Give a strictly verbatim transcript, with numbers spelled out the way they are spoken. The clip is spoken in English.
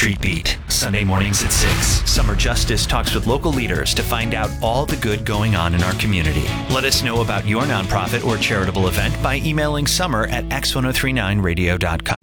Street Beat, Sunday mornings at six. Summer Justice talks with local leaders to find out all the good going on in our community. Let us know about your nonprofit or charitable event by emailing summer at x ten thirty-nine radio dot com.